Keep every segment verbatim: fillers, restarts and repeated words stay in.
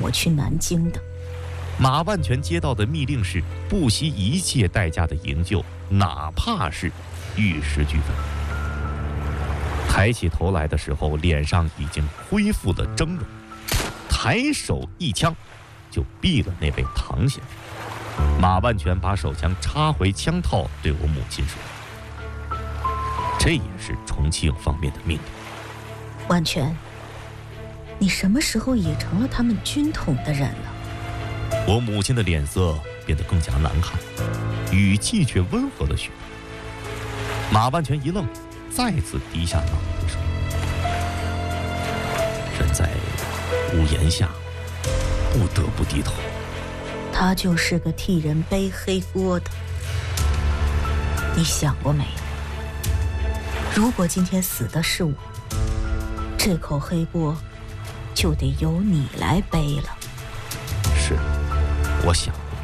我去南京的。 马万全接到的密令是不惜一切代价的营救，哪怕是玉石俱焚。抬起头来的时候，脸上已经恢复了峥嵘，抬手一枪就毙了那位唐先生。马万全把手枪插回枪套，对我母亲说：“这也是重庆方面的命令。” 万全，你什么时候也成了他们军统的人了？ 我母亲的脸色变得更加难看，语气却温和了许多。马万全一愣，再次低下脑袋说：“人在屋檐下，不得不低头。” 他就是个替人背黑锅的。你想过没有？如果今天死的是我，这口黑锅就得由你来背了。 是，我想过，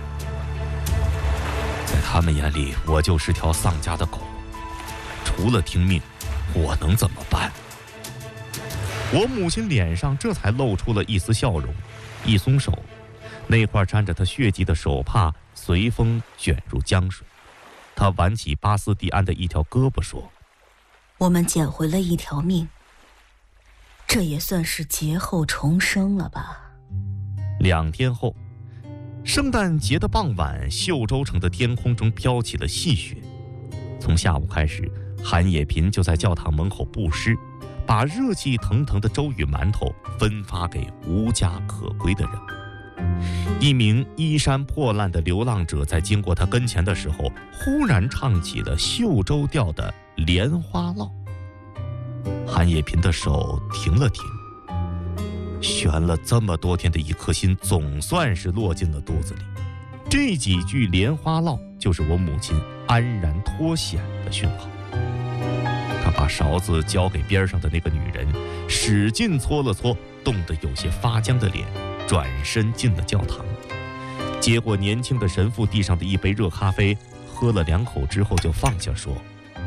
在他们眼里，我就是条丧家的狗，除了听命，我能怎么办？我母亲脸上这才露出了一丝笑容，一松手，那块沾着她血迹的手帕随风卷入江水。她挽起巴斯蒂安的一条胳膊说：“ 我们捡回了一条命，这也算是劫后重生了吧。” 两天后，圣诞节的傍晚，秀州城的天空中飘起了细雪。从下午开始，韩野平就在教堂门口布施，把热气腾腾的粥与馒头分发给无家可归的人。一名衣衫破烂的流浪者在经过他跟前的时候，忽然唱起了秀州调的《莲花落》。韩野平的手停了停，悬了这么多天的一颗心总算是落进了肚子里。这几句莲花落就是我母亲安然脱险的讯号。她把勺子交给边上的那个女人，使劲搓了搓冻得有些发僵的脸，转身进了教堂，接过年轻的神父地上的一杯热咖啡，喝了两口之后就放下说：“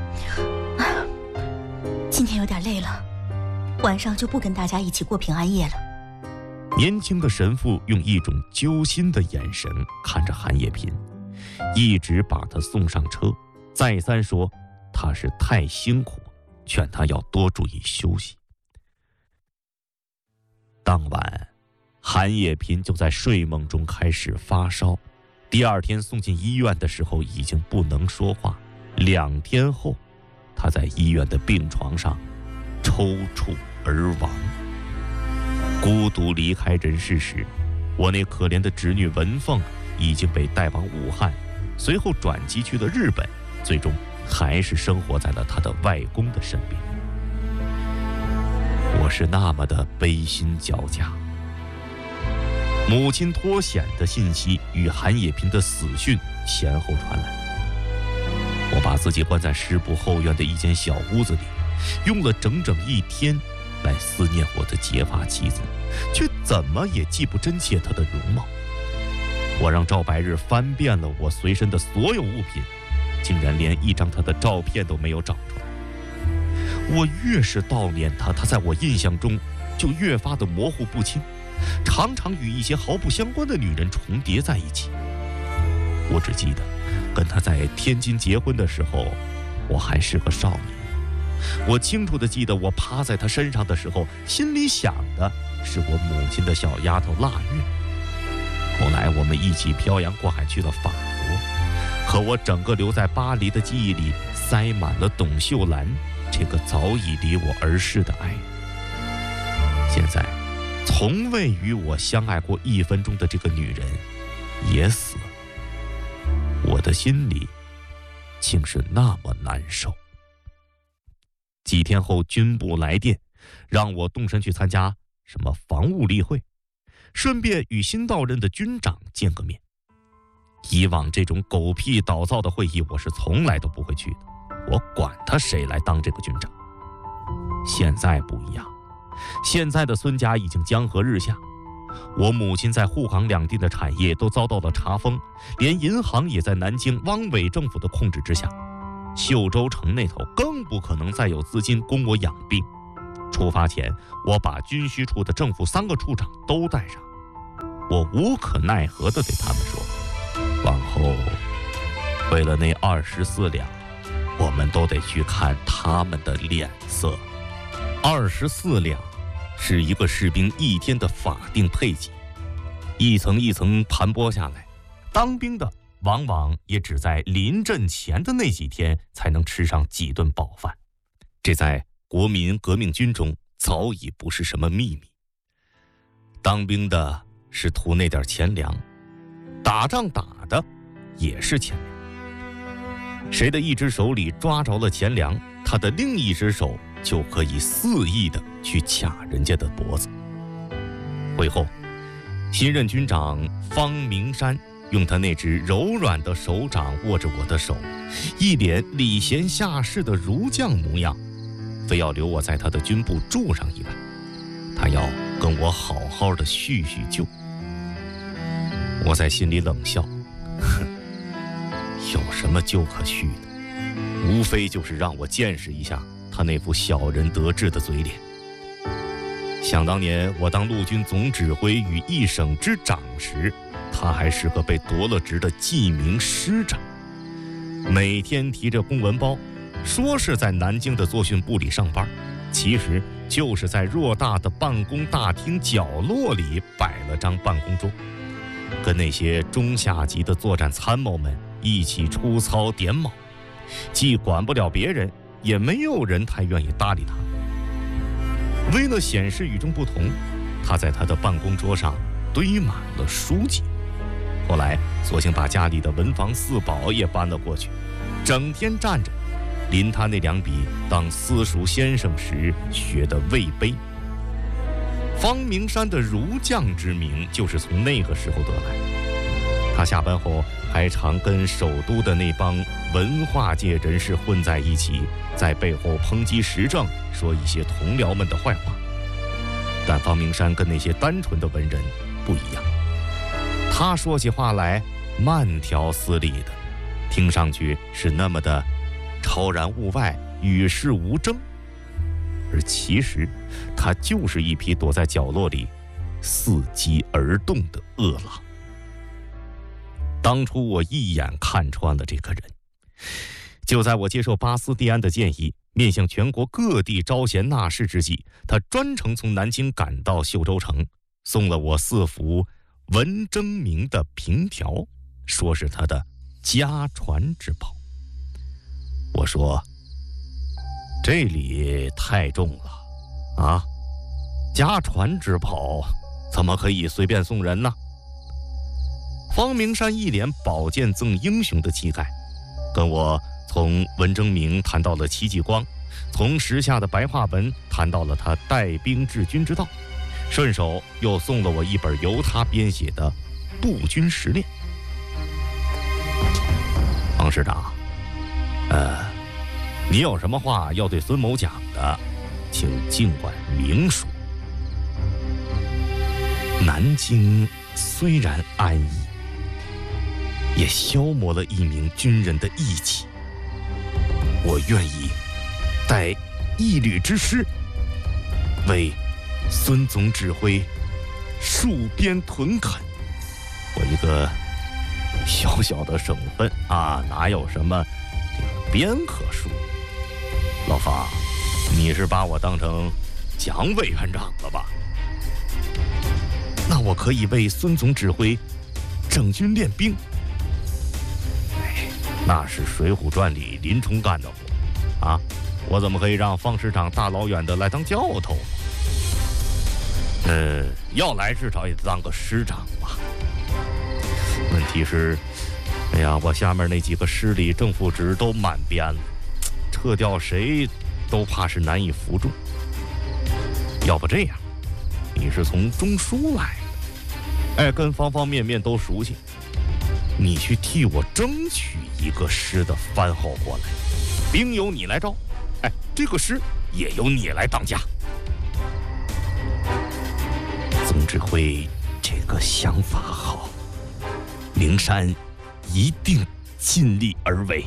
今天有点累了，晚上就不跟大家一起过平安夜了。” 年轻的神父用一种揪心的眼神看着韩野平，一直把他送上车，再三说他是太辛苦，劝他要多注意休息。当晚，韩野平就在睡梦中开始发烧，第二天送进医院的时候已经不能说话，两天后，他在医院的病床上抽搐而亡。孤独离开人世时，我那可怜的侄女文凤已经被带往武汉，随后转机去了日本，最终还是生活在了她的外公的身边。我是那么的悲心交加。母亲脱险的信息与韩野平的死讯前后传来，我把自己关在师部后院的一间小屋子里，用了整整一天来思念我的结发妻子，却怎么也记不真切她的容貌。我让赵白日翻遍了我随身的所有物品，竟然连一张她的照片都没有找出来。我越是悼念她，她在我印象中就越发的模糊不清，常常与一些毫不相关的女人重叠在一起。我只记得跟她在天津结婚的时候，我还是个少年。我清楚地记得，我趴在她身上的时候，心里想的是我母亲的小丫头腊月。后来我们一起漂洋过海去了法国，可我整个留在巴黎的记忆里塞满了董秀兰这个早已离我而逝的爱人。现在从未与我相爱过一分钟的这个女人也死了，我的心里竟是那么难受。几天后，军部来电，让我动身去参加什么防务例会，顺便与新到任的军长见个面。以往这种狗屁倒灶的会议，我是从来都不会去的，我管他谁来当这个军长。现在不一样，现在的孙家已经江河日下，我母亲在沪杭两地的产业都遭到了查封，连银行也在南京汪伪政府的控制之下。秀州城那头更不可能再有资金供我养病。出发前，我把军需处的正副三个处长都带上。 我无可奈何地对他们说，往后为了那二十四两，我们都得去看他们的脸色。二十四两是一个士兵一天的法定配给，一层一层盘剥下来，当兵的往往也只在临阵前的那几天才能吃上几顿饱饭，这在国民革命军中早已不是什么秘密。当兵的是图那点钱粮，打仗打的也是钱粮。谁的一只手里抓着了钱粮，他的另一只手就可以肆意的去卡人家的脖子。会后，新任军长方明山用他那只柔软的手掌握着我的手，一脸礼贤下士的儒将模样，非要留我在他的军部住上一晚，他要跟我好好的叙叙旧。我在心里冷笑，哼，有什么旧可叙的？无非就是让我见识一下他那副小人得志的嘴脸。想当年我当陆军总指挥与一省之长时，他还是个被夺了职的记名师长，每天提着公文包，说是在南京的作训部里上班，其实就是在偌大的办公大厅角落里摆了张办公桌，跟那些中下级的作战参谋们一起出操点卯，既管不了别人，也没有人太愿意搭理他。为了显示与众不同，他在他的办公桌上堆满了书籍，后来索性把家里的文房四宝也搬了过去，整天站着临他那两笔当私塾先生时学的魏碑。方明山的儒将之名就是从那个时候得来。他下班后还常跟首都的那帮文化界人士混在一起，在背后抨击时政，说一些同僚们的坏话。但方明山跟那些单纯的文人不一样，他说起话来慢条斯理的，听上去是那么的超然物外，与世无争，而其实他就是一匹躲在角落里伺机而动的恶狼。当初我一眼看穿了这个人，就在我接受巴斯蒂安的建议，面向全国各地招贤纳士之际，他专程从南京赶到秀州城，送了我四幅文征明的凭条，说是他的家传之宝。我说，这礼太重了啊，家传之宝怎么可以随便送人呢？方明山一脸宝剑赠英雄的气概，跟我从文征明谈到了戚继光，从时下的白话文谈到了他带兵治军之道，顺手又送了我一本由他编写的《步军实练》。方师长，呃，你有什么话要对孙某讲的，请尽管明说。南京虽然安逸，也消磨了一名军人的义气。我愿意带一旅之师，为孙总指挥戍边屯垦。我一个小小的省份啊，哪有什么这个边可戍？老方，你是把我当成蒋委员长了吧？那我可以为孙总指挥整军练兵。那是《水浒传》里林冲干的活啊，我怎么可以让方师长大老远的来当教头呢？呃，要来至少也当个师长吧。问题是，哎呀，我下面那几个师里正副职都满编了，撤掉谁都怕是难以服众。要不这样，你是从中书来的，哎，跟方方面面都熟悉，你去替我争取一个师的番号过来，兵由你来招，哎，这个师也由你来当家。总指挥这个想法好，灵山一定尽力而为。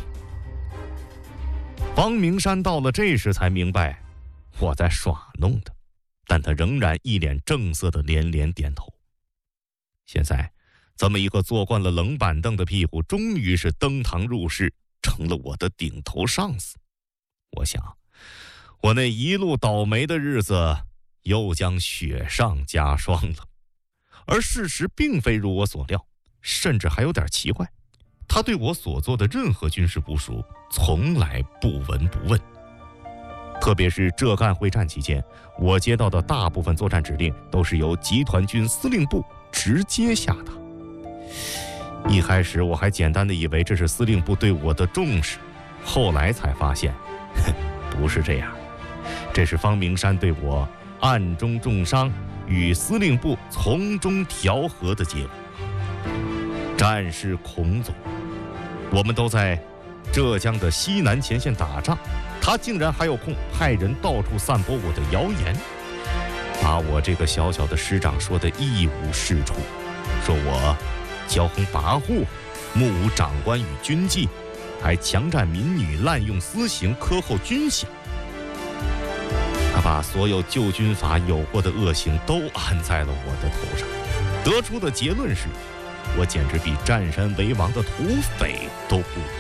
方明山到了这时才明白我在耍弄他，但他仍然一脸正色的连连点头。 现在这么一个坐惯了冷板凳的屁股，终于是登堂入室，成了我的顶头上司。我想，我那一路倒霉的日子又将雪上加霜了。而事实并非如我所料，甚至还有点奇怪。他对我所做的任何军事部署从来不闻不问，特别是浙赣会战期间，我接到的大部分作战指令都是由集团军司令部直接下达。一开始我还简单的以为这是司令部对我的重视，后来才发现不是这样，这是方明山对我暗中重伤与司令部从中调和的结果。战事孔总，我们都在浙江的西南前线打仗，他竟然还有空派人到处散播我的谣言，把我这个小小的师长说得一无是处，说我骄横跋扈，目无长官与军纪，还强占民女，滥用私刑，克扣军饷。他把所有旧军阀有过的恶行都安在了我的头上，得出的结论是，我简直比占山为王的土匪都不如。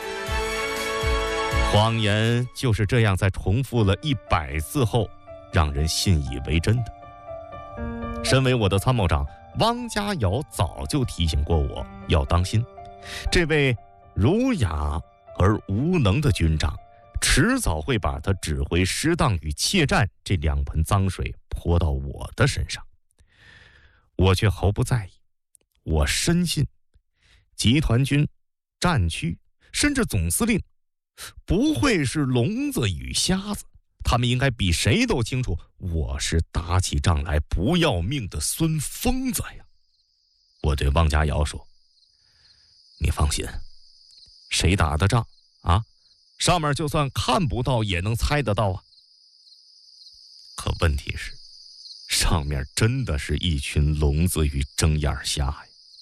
谎言就是这样在重复了一百次后，让人信以为真的。身为我的参谋长，汪家瑶早就提醒过我要当心，这位儒雅而无能的军长，迟早会把他指挥失当与怯战这两盆脏水泼到我的身上。我却毫不在意，我深信集团军、战区甚至总司令不会是聋子与瞎子，他们应该比谁都清楚我是打起仗来不要命的孙疯子呀。我对汪家瑶说，你放心，谁打的仗啊，上面就算看不到也能猜得到啊。可问题是，上面真的是一群聋子与睁眼瞎呀。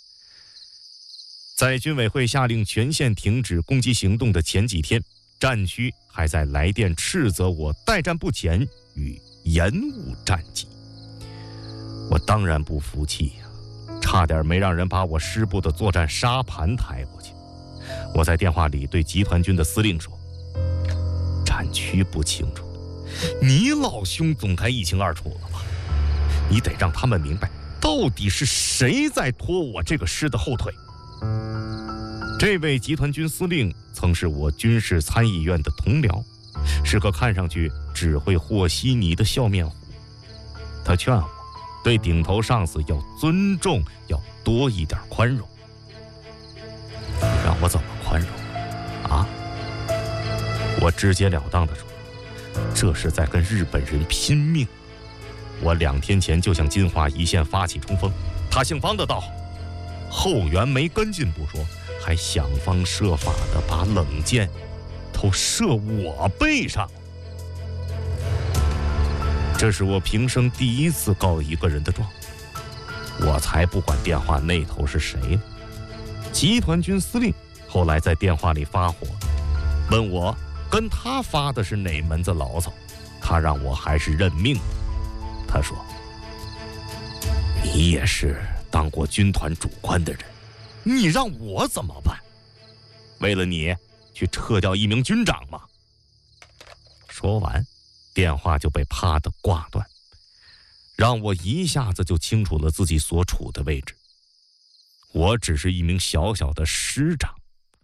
在军委会下令全线停止攻击行动的前几天，战区还在来电斥责我待战不前与延误战绩。我当然不服气呀，差点没让人把我师部的作战沙盘抬过去。我在电话里对集团军的司令说，战区不清楚，你老兄总该一清二楚了吧？你得让他们明白，到底是谁在拖我这个师的后腿。这位集团军司令曾是我军事参议院的同僚，是个看上去只会和稀泥的笑面虎。他劝我对顶头上司要尊重，要多一点宽容。让我怎么宽容啊？我直截了当地说，这是在跟日本人拼命。我两天前就向金华一线发起冲锋，他姓方的倒好，后援没跟进不说，还想方设法的把冷箭都射我背上。这是我平生第一次告一个人的状，我才不管电话那头是谁呢。集团军司令后来在电话里发火，问我跟他发的是哪门子牢骚，他让我还是认命。他说，你也是当过军团主官的人，你让我怎么办？为了你去撤掉一名军长吗？说完，电话就被啪的挂断，让我一下子就清楚了自己所处的位置。我只是一名小小的师长。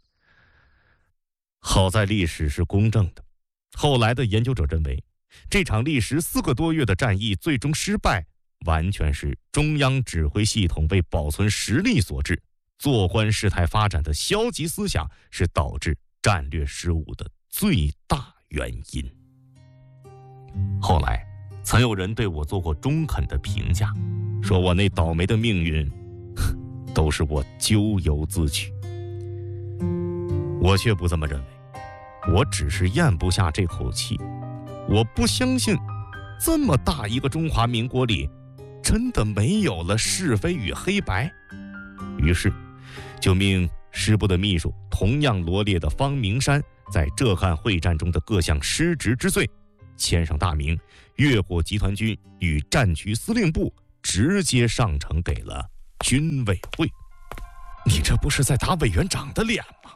好在历史是公正的，后来的研究者认为，这场历时四个多月的战役最终失败，完全是中央指挥系统为保存实力所致，坐观事态发展的消极思想是导致战略失误的最大原因。后来曾有人对我做过中肯的评价，说我那倒霉的命运都是我咎由自取。我却不这么认为，我只是咽不下这口气。我不相信这么大一个中华民国里真的没有了是非与黑白。于是就命师部的秘书同样罗列的方明山在浙赣会战中的各项失职之罪签上大名，越过集团军与战区司令部，直接上呈给了军委会。你这不是在打委员长的脸吗？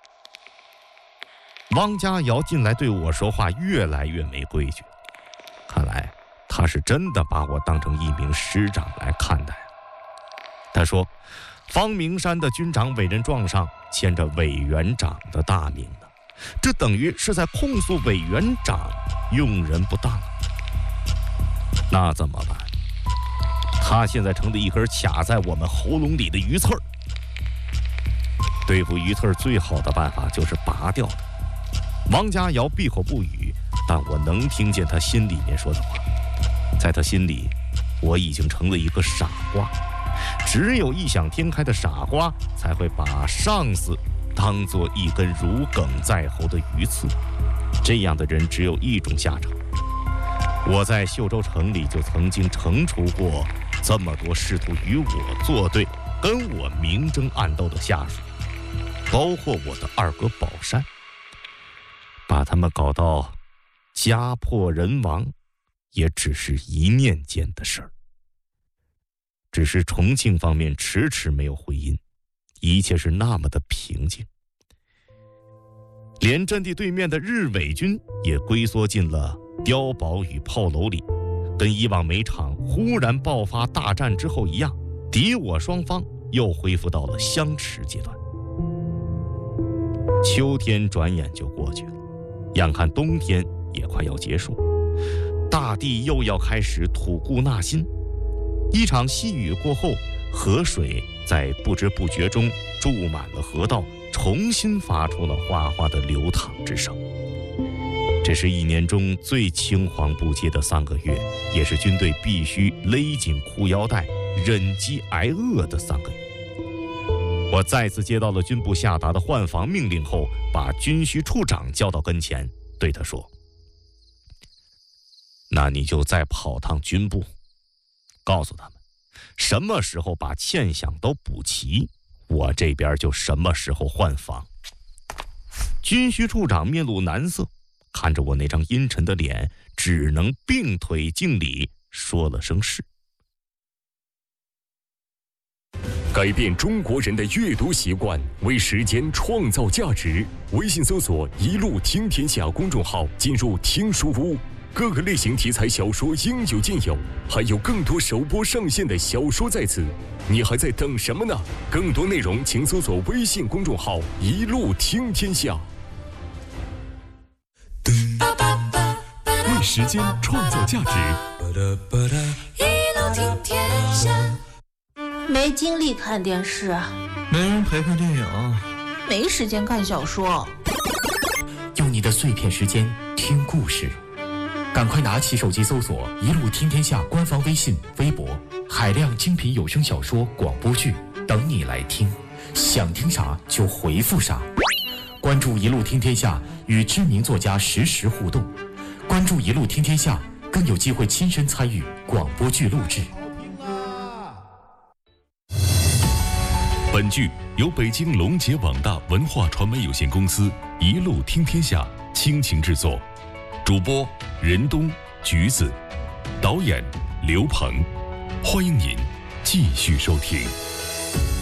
汪家瑶近来对我说话越来越没规矩，看来他是真的把我当成一名师长来看待。他说，方明山的军长委任状上签着委员长的大名呢，这等于是在控诉委员长用人不当。那怎么办？他现在成了一根卡在我们喉咙里的鱼刺儿。对付鱼刺儿最好的办法就是拔掉它。王家瑶闭口不语，但我能听见他心里面说的话。在他心里，我已经成了一个傻瓜。只有异想天开的傻瓜才会把上司当作一根如鲠在喉的鱼刺，这样的人只有一种下场。我在秀州城里就曾经惩处过这么多试图与我作对、跟我明争暗斗的下属，包括我的二哥宝山，把他们搞到家破人亡，也只是一念间的事儿。只是重庆方面迟迟没有回音，一切是那么的平静，连阵地对面的日伪军也龟缩进了碉堡与炮楼里，跟以往每场忽然爆发大战之后一样，敌我双方又恢复到了相持阶段。秋天转眼就过去了，眼看冬天也快要结束，大地又要开始吐故纳新。一场细雨过后，河水在不知不觉中注满了河道，重新发出了哗哗的流淌之声。这是一年中最青黄不接的三个月，也是军队必须勒紧裤腰带、忍饥挨饿的三个月。我再次接到了军部下达的换防命令后，把军需处长叫到跟前，对他说：“那你就再跑趟军部，告诉他们，什么时候把欠饷都补齐，我这边就什么时候换防。”军需处长面露难色，看着我那张阴沉的脸，只能并腿敬礼，说了声是。 改变中国人的阅读习惯，为时间创造价值。微信搜索“一路听天下”公众号，进入听书屋，各个类型题材小说应有尽有，还有更多首播上线的小说在此，你还在等什么呢？更多内容请搜索微信公众号“一路听天下”。为时间创造价值， 一路听天下。 没精力看电视， 没人陪看电影， 没时间看小说。 用你的碎片时间听故事，赶快拿起手机搜索“一路听天下”官方微信、微博，海量精品有声小说、广播剧等你来听。想听啥就回复啥。关注“一路听天下”，与知名作家实时互动。关注“一路听天下”，更有机会亲身参与广播剧录制。 本剧由北京龙杰网大文化传媒有限公司一路听天下倾情制作，主播任东、橘子，导演刘鹏。欢迎您继续收听。